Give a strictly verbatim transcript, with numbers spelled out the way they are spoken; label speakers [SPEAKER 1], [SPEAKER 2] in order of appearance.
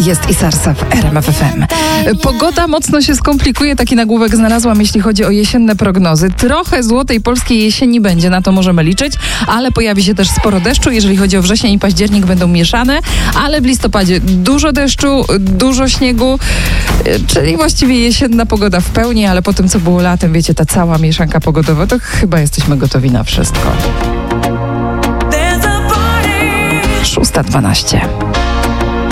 [SPEAKER 1] Jest i Sarsa w R M F F M. Pogoda mocno się skomplikuje, taki nagłówek znalazłam, jeśli chodzi o jesienne prognozy. Trochę złotej polskiej jesieni będzie, na to możemy liczyć, ale pojawi się też sporo deszczu. Jeżeli chodzi o wrzesień i październik, będą mieszane, ale w listopadzie dużo deszczu, dużo śniegu, czyli właściwie jesienna pogoda w pełni, ale po tym, co było latem, wiecie, ta cała mieszanka pogodowa, to chyba jesteśmy gotowi na wszystko. szósta dwanaście.